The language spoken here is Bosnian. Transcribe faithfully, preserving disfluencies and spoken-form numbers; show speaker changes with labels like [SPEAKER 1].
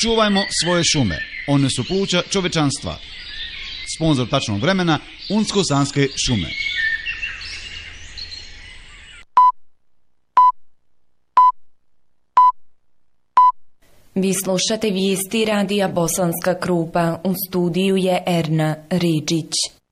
[SPEAKER 1] Čuvajmo svoje šume, one su pluća čovečanstva. Sponzor tačnog vremena, Unsko-Sanske šume.
[SPEAKER 2] Vi slušate vijesti radija Bosanska Krupa, u studiju je Erna Ridžić.